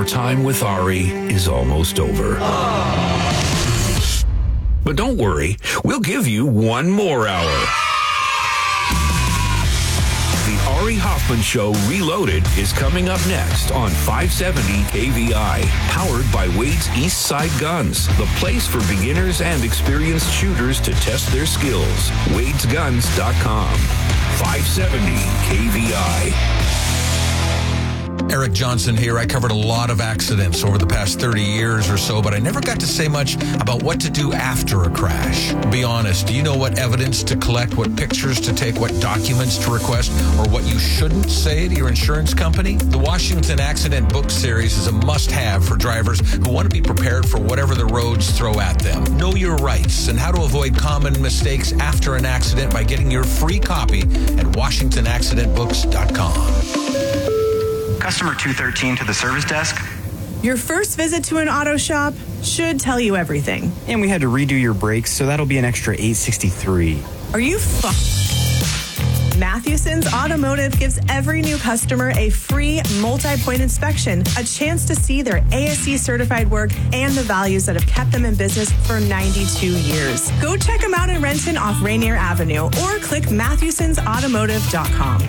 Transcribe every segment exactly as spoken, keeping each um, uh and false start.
time with Ari is almost over. But don't worry, we'll give you one more hour. The Ari Hoffman Show Reloaded is coming up next on five seventy K V I, powered by Wade's East Side Guns, the place for beginners and experienced shooters to test their skills. Wades Guns dot com. five seventy K V I. Eric Johnson here. I covered a lot of accidents over the past thirty years or so, but I never got to say much about what to do after a crash. Be honest, do you know what evidence to collect, what pictures to take, what documents to request, or what you shouldn't say to your insurance company? The Washington Accident Book Series is a must-have for drivers who want to be prepared for whatever the roads throw at them. Know your rights and how to avoid common mistakes after an accident by getting your free copy at washington accident books dot com. Customer two thirteen to the service desk. Your first visit to an auto shop should tell you everything. And we had to redo your brakes, so that'll be an extra eight sixty-three. Are you fu- Mathewson's Automotive gives every new customer a free multi-point inspection, a chance to see their A S E certified work and the values that have kept them in business for ninety-two years. Go check them out in Renton off Rainier Avenue or click Mathewsons Automotive dot com.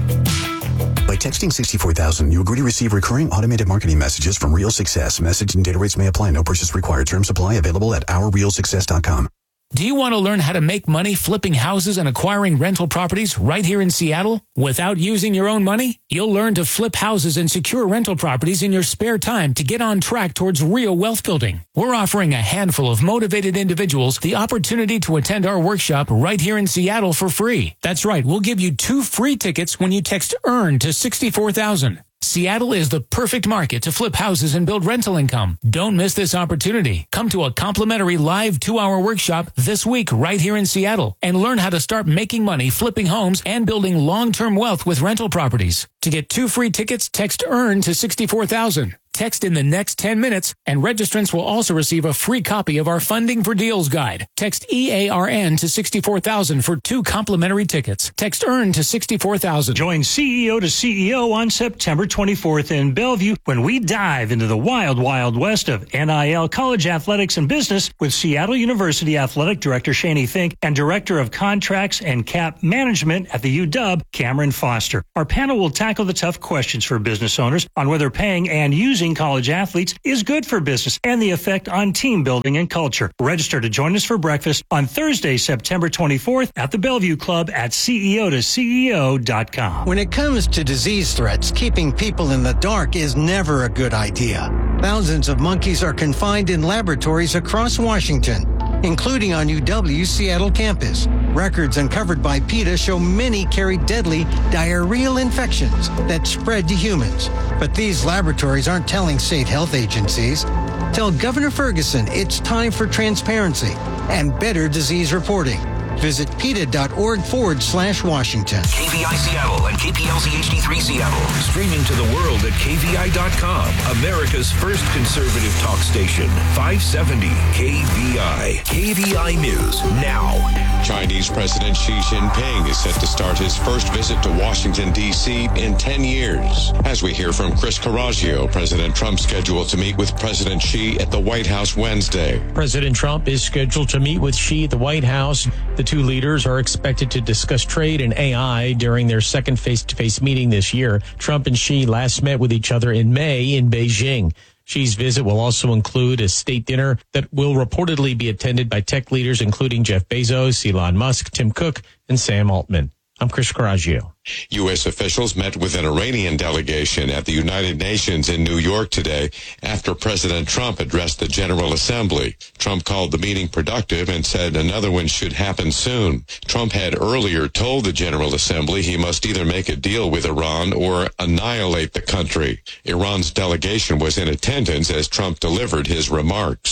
By texting sixty-four thousand, you agree to receive recurring automated marketing messages from Real Success. Message and data rates may apply. No purchase required. Terms apply. Available at our real success dot com. Do you want to learn how to make money flipping houses and acquiring rental properties right here in Seattle without using your own money? You'll learn to flip houses and secure rental properties in your spare time to get on track towards real wealth building. We're offering a handful of motivated individuals the opportunity to attend our workshop right here in Seattle for free. That's right. We'll give you two free tickets when you text EARN to sixty-four thousand. Seattle is the perfect market to flip houses and build rental income. Don't miss this opportunity. Come to a complimentary live two-hour workshop this week right here in Seattle and learn how to start making money flipping homes and building long-term wealth with rental properties. To get two free tickets, text EARN to sixty-four thousand. Text in the next ten minutes, and registrants will also receive a free copy of our Funding for Deals guide. Text E A R N to sixty-four thousand for two complimentary tickets. Text EARN to sixty-four thousand. Join C E O to C E O on September twenty-fourth in Bellevue when we dive into the wild, wild west of N I L, college athletics, and business with Seattle University Athletic Director Shani Fink and Director of Contracts and Cap Management at the U W, Cameron Foster. Our panel will tackle the tough questions for business owners on whether paying and using college athletes is good for business and the effect on team building and culture. Register to join us for breakfast on Thursday, September twenty-fourth at the Bellevue Club at C E O to C E O dot com. When it comes to disease threats, keeping people in the dark is never a good idea. Thousands of monkeys are confined in laboratories across Washington, including on U W's Seattle campus. Records uncovered by PETA show many carry deadly diarrheal infections that spread to humans. But these laboratories aren't telling state health agencies. Tell Governor Ferguson it's time for transparency and better disease reporting. Visit PETA.org forward slash Washington. K V I Seattle and K P L C H D three Seattle. Streaming to the world at K V I dot com. America's first conservative talk station. five seventy K V I. K V I News now. Chinese President Xi Jinping is set to start his first visit to Washington, D C in ten years. As we hear from Chris Carraggio, President Trump scheduled to meet with President Xi at the White House Wednesday. President Trump is scheduled to meet with Xi at the White House. The two leaders are expected to discuss trade and A I during their second face-to-face meeting this year. Trump and Xi last met with each other in May in Beijing. Xi's visit will also include a state dinner that will reportedly be attended by tech leaders including Jeff Bezos, Elon Musk, Tim Cook, and Sam Altman. I'm Chris Carraggio. U S officials met with an Iranian delegation at the United Nations in New York today after President Trump addressed the General Assembly. Trump called the meeting productive and said another one should happen soon. Trump had earlier told the General Assembly he must either make a deal with Iran or annihilate the country. Iran's delegation was in attendance as Trump delivered his remarks.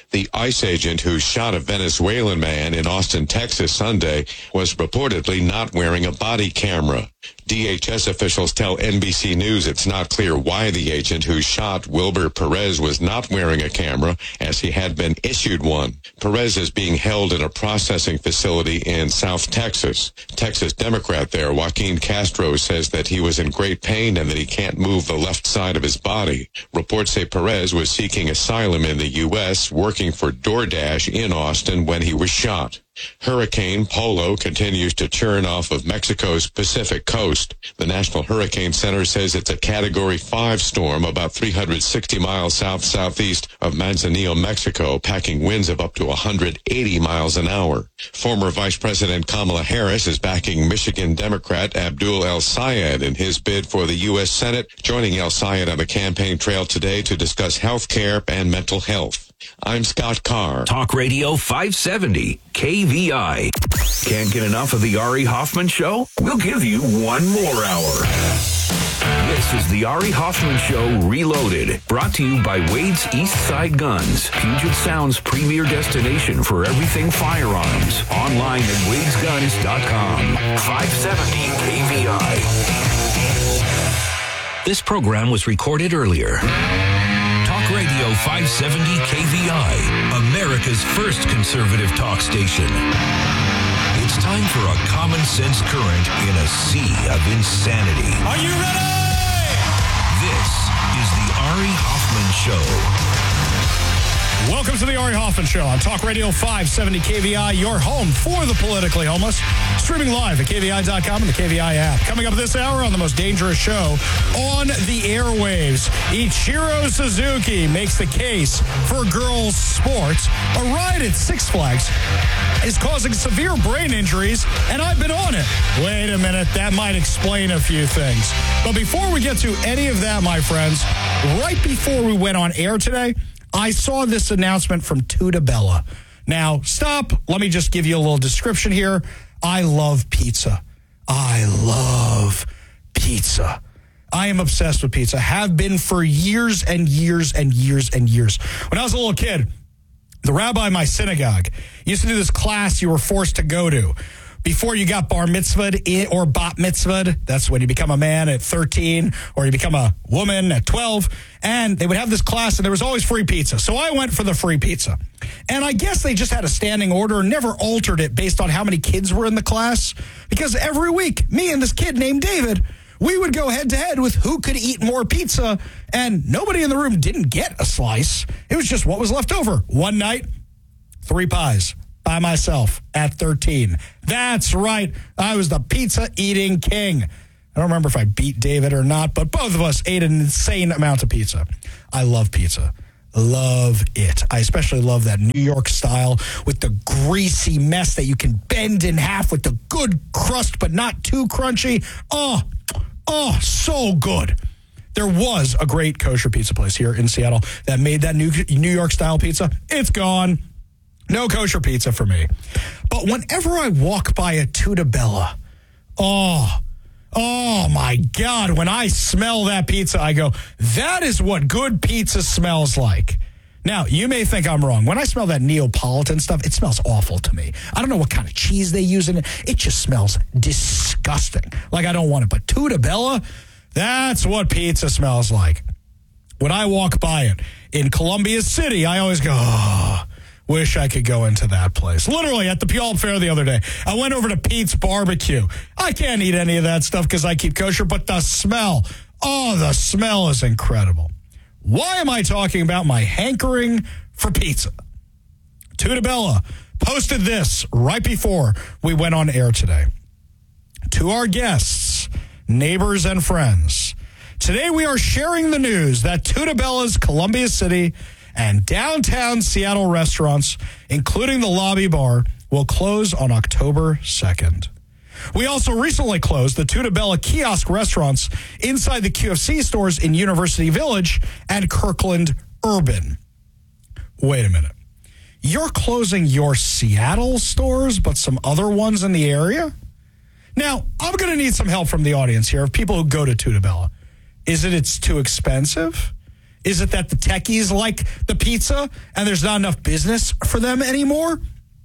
The ICE agent who shot a Venezuelan man in Austin, Texas Sunday was reportedly not wearing a body camera. D H S officials tell N B C News it's not clear why the agent who shot Wilber Perez was not wearing a camera, as he had been issued one. Perez is being held in a processing facility in South Texas. Texas Democrat there, Joaquin Castro, says that he was in great pain and that he can't move the left side of his body. Reports say Perez was seeking asylum in the U S, working for DoorDash in Austin when he was shot. Hurricane Polo continues to churn off of Mexico's Pacific coast. The National Hurricane Center says it's a Category five storm about three hundred sixty miles south-southeast of Manzanillo, Mexico, packing winds of up to one hundred eighty miles an hour. Former Vice President Kamala Harris is backing Michigan Democrat Abdul El-Sayed in his bid for the U S Senate, joining El-Sayed on the campaign trail today to discuss health care and mental health. I'm Scott Carr. Talk Radio five seventy, K V I. Can't get enough of the Ari Hoffman Show? We'll give you one more hour. This is the Ari Hoffman Show Reloaded, brought to you by Wade's East Side Guns, Puget Sound's premier destination for everything firearms. Online at wades guns dot com. five seventy K V I. This program was recorded earlier. Talk Radio five seventy K V I, America's first conservative talk station. It's time for a common sense current in a sea of insanity. Are you ready? This is the Ari Hoffman Show. Welcome to the Ari Hoffman Show on Talk Radio five seventy K V I, your home for the politically homeless. Streaming live at K V I dot com and the K V I app. Coming up this hour on the most dangerous show on the airwaves, Ichiro Suzuki makes the case for girls' sports. A ride at Six Flags is causing severe brain injuries, and I've been on it. Wait a minute, that might explain a few things. But before we get to any of that, my friends, right before we went on air today, I saw this announcement from Tuda Bella. Now, stop. Let me just give you a little description here. I love pizza. I love pizza. I am obsessed with pizza. Have been for years and years and years and years. When I was a little kid, the rabbi in my synagogue used to do this class you were forced to go to. Before you got bar mitzvahed or bat mitzvahed, that's when you become a man at thirteen or you become a woman at twelve. And they would have this class and there was always free pizza. So I went for the free pizza. And I guess they just had a standing order and never altered it based on how many kids were in the class. Because every week, me and this kid named David, we would go head to head with who could eat more pizza. And nobody in the room didn't get a slice. It was just what was left over. One night, three pies. By myself at thirteen. That's right. I was the pizza eating king. I don't remember if I beat David or not, but both of us ate an insane amount of pizza. I love pizza. Love it. I especially love that New York style with the greasy mess that you can bend in half with the good crust, but not too crunchy. Oh, oh, so good. There was a great kosher pizza place here in Seattle that made that New New York style pizza. It's gone. No kosher pizza for me. But whenever I walk by a Tuda Bella, oh, oh my God, when I smell that pizza, I go, that is what good pizza smells like. Now, you may think I'm wrong. When I smell that Neapolitan stuff, it smells awful to me. I don't know what kind of cheese they use in it. It just smells disgusting. Like I don't want it. But Tuda Bella, that's what pizza smells like. When I walk by it in Columbia City, I always go, oh, wish I could go into that place. Literally, at the Puyallup Fair the other day, I went over to Pete's Barbecue. I can't eat any of that stuff because I keep kosher, but the smell, oh, the smell is incredible. Why am I talking about my hankering for pizza? Tuda Bella posted this right before we went on air today. To our guests, neighbors, and friends, today we are sharing the news that Tuda Bella's Columbia City and downtown Seattle restaurants, including the Lobby Bar, will close on October second. We also recently closed the Tuda Bella kiosk restaurants inside the Q F C stores in University Village and Kirkland Urban. Wait a minute. You're closing your Seattle stores, but some other ones in the area? Now, I'm going to need some help from the audience here of people who go to Tuda Bella. Is it it's too expensive? Is it that the techies like the pizza and there's not enough business for them anymore?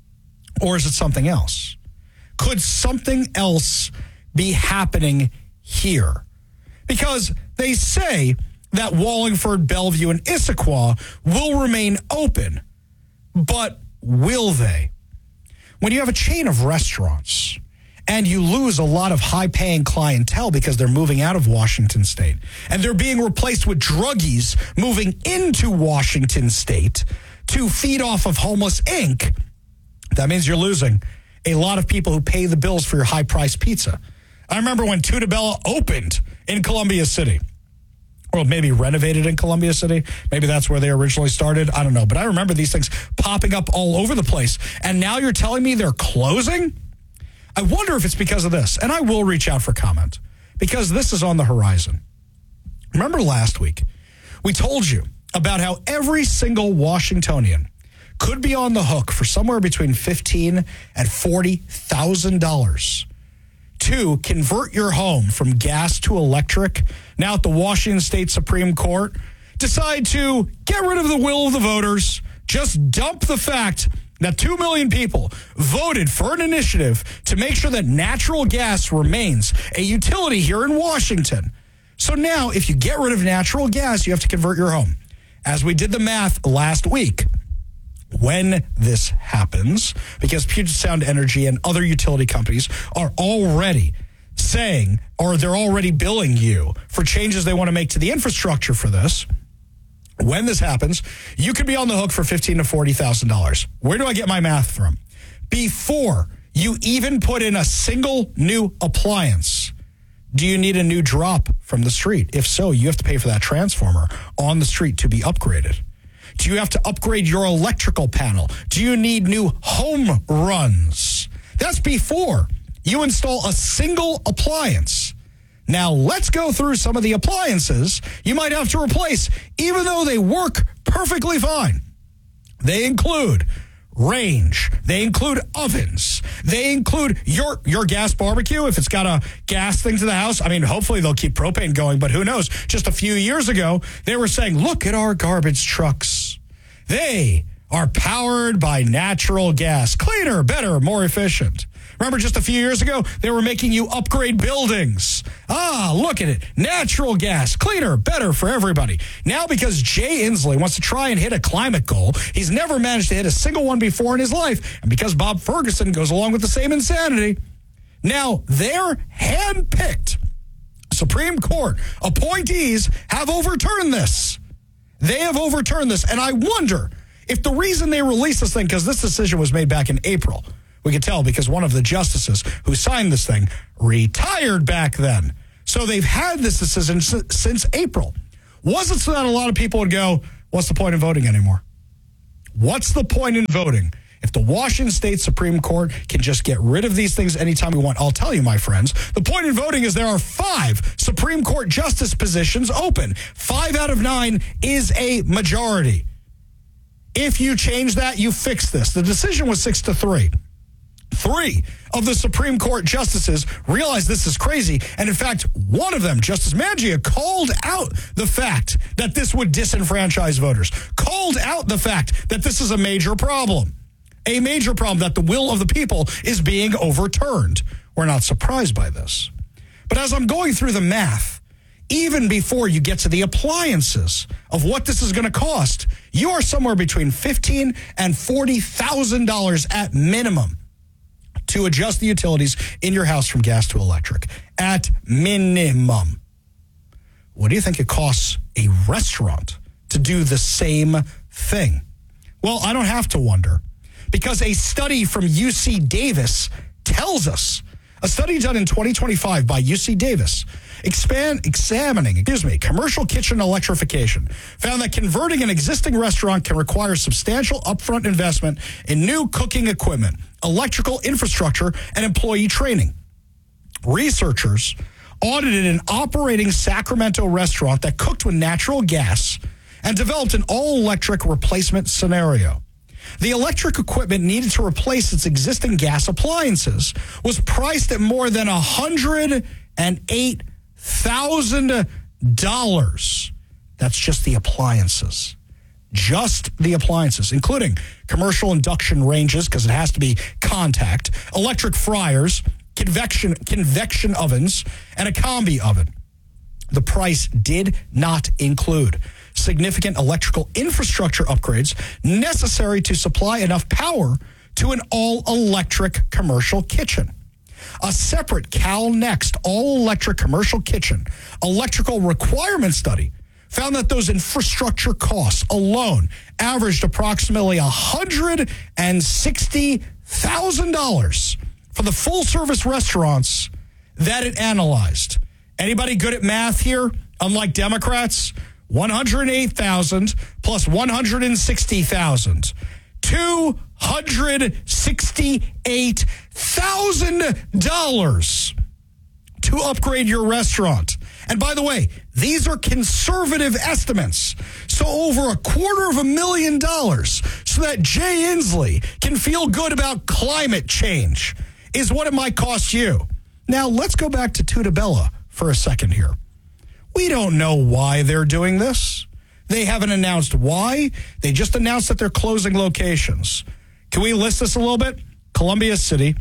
Or is it something else? Could something else be happening here? Because they say that Wallingford, Bellevue, and Issaquah will remain open, but will they? When you have a chain of restaurants and you lose a lot of high-paying clientele because they're moving out of Washington State, and they're being replaced with druggies moving into Washington State to feed off of Homeless Incorporated, that means you're losing a lot of people who pay the bills for your high-priced pizza. I remember when Tutta Bella opened in Columbia City, or maybe renovated in Columbia City. Maybe that's where they originally started. I don't know. But I remember these things popping up all over the place. And now you're telling me they're closing? I wonder if it's because of this. And I will reach out for comment because this is on the horizon. Remember last week, we told you about how every single Washingtonian could be on the hook for somewhere between fifteen thousand dollars and forty thousand dollars to convert your home from gas to electric. Now at the Washington State Supreme Court, decide to get rid of the will of the voters, just dump the fact that two million people voted for an initiative to make sure that natural gas remains a utility here in Washington. So now, if you get rid of natural gas, you have to convert your home. As we did the math last week, when this happens, because Puget Sound Energy and other utility companies are already saying, or they're already billing you for changes they want to make to the infrastructure for this, when this happens, you could be on the hook for fifteen thousand to forty thousand dollars. Where do I get my math from? Before you even put in a single new appliance, do you need a new drop from the street? If so, you have to pay for that transformer on the street to be upgraded. Do you have to upgrade your electrical panel? Do you need new home runs? That's before you install a single appliance. Now, let's go through some of the appliances you might have to replace, even though they work perfectly fine. They include range. They include ovens. They include your your gas barbecue. If it's got a gas thing to the house, I mean, hopefully they'll keep propane going, but who knows? Just a few years ago, they were saying, look at our garbage trucks. They are powered by natural gas. Cleaner, better, more efficient. Remember just a few years ago, they were making you upgrade buildings. Ah, look at it. Natural gas, cleaner, better for everybody. Now, because Jay Inslee wants to try and hit a climate goal, he's never managed to hit a single one before in his life. And because Bob Ferguson goes along with the same insanity, now their hand-picked Supreme Court appointees have overturned this. They have overturned this. And I wonder if the reason they released this thing, because this decision was made back in April, we could tell because one of the justices who signed this thing retired back then. So they've had this decision s- since April. Wasn't so that a lot of people would go, what's the point in voting anymore? What's the point in voting? If the Washington State Supreme Court can just get rid of these things anytime we want, I'll tell you, my friends, the point in voting is there are five Supreme Court justice positions open. Five out of nine is a majority. If you change that, you fix this. The decision was six to three. Three of the Supreme Court justices realized this is crazy. And in fact, one of them, Justice Mangia, called out the fact that this would disenfranchise voters, called out the fact that this is a major problem, a major problem, that the will of the people is being overturned. We're not surprised by this. But as I'm going through the math, even before you get to the appliances of what this is going to cost, you are somewhere between fifteen thousand dollars and forty thousand dollars at minimum to adjust the utilities in your house from gas to electric. At minimum. What do you think it costs a restaurant to do the same thing? Well, I don't have to wonder, because a study from U C Davis tells us, a study done in twenty twenty-five by U C Davis, expand, examining, excuse me, commercial kitchen electrification, found that converting an existing restaurant can require substantial upfront investment in new cooking equipment, electrical infrastructure, and employee training. Researchers audited an operating Sacramento restaurant that cooked with natural gas and developed an all-electric replacement scenario. The electric equipment needed to replace its existing gas appliances was priced at more than one hundred eight thousand dollars. That's just the appliances. Just the appliances, including commercial induction ranges, because it has to be contact, electric fryers, convection convection ovens, and a combi oven. The price did not include significant electrical infrastructure upgrades necessary to supply enough power to an all-electric commercial kitchen. A separate Cal Next all-electric commercial kitchen electrical requirement study found that those infrastructure costs alone averaged approximately one hundred sixty thousand dollars for the full-service restaurants that it analyzed. Anybody good at math here? Unlike Democrats, one hundred eight thousand dollars plus one hundred sixty thousand dollars. two hundred sixty-eight thousand dollars to upgrade your restaurant. And by the way, these are conservative estimates. So over a quarter of a million dollars so that Jay Inslee can feel good about climate change is what it might cost you. Now, let's go back to Tutabella for a second here. We don't know why they're doing this. They haven't announced why. They just announced that they're closing locations. Can we list this a little bit? Columbia City,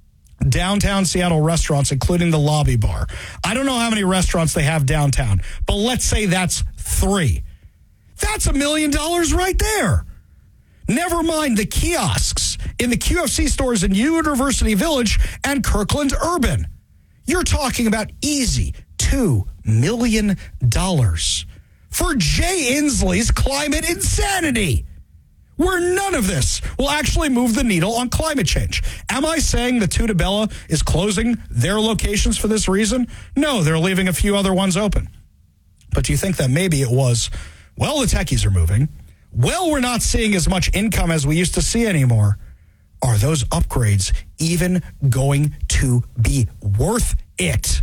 downtown Seattle restaurants, including the Lobby Bar. I don't know how many restaurants they have downtown, but let's say that's three. That's a million dollars right there. Never mind the kiosks in the Q F C stores in University Village and Kirkland Urban. You're talking about easy two million dollars for Jay Inslee's climate insanity, where none of this will actually move the needle on climate change. Am I saying that Tutabella is closing their locations for this reason? No, they're leaving a few other ones open. But do you think that maybe it was, well, the techies are moving. Well, we're not seeing as much income as we used to see anymore. Are those upgrades even going to be worth it?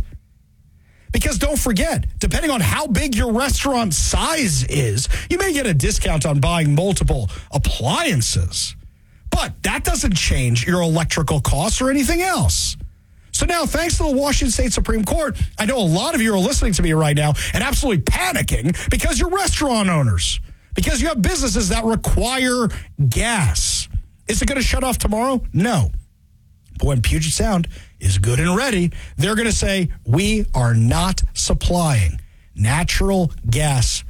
Because don't forget, depending on how big your restaurant size is, you may get a discount on buying multiple appliances. But that doesn't change your electrical costs or anything else. So now, thanks to the Washington State Supreme Court, I know a lot of you are listening to me right now and absolutely panicking because you're restaurant owners, because you have businesses that require gas. Is it going to shut off tomorrow? No. But when Puget Sound is good and ready, they're going to say, we are not supplying natural gas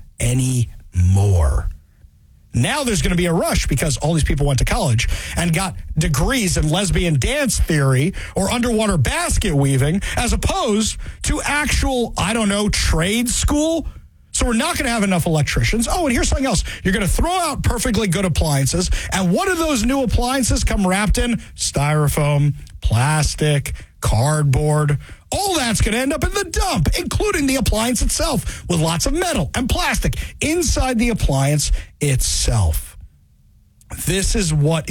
anymore. Now there's going to be a rush because all these people went to college and got degrees in lesbian dance theory or underwater basket weaving as opposed to actual, I don't know, trade school. So we're not going to have enough electricians. Oh, and here's something else. You're going to throw out perfectly good appliances, and what do those new appliances come wrapped in? Styrofoam, plastic, cardboard. All that's going to end up in the dump, including the appliance itself, with lots of metal and plastic inside the appliance itself. This is what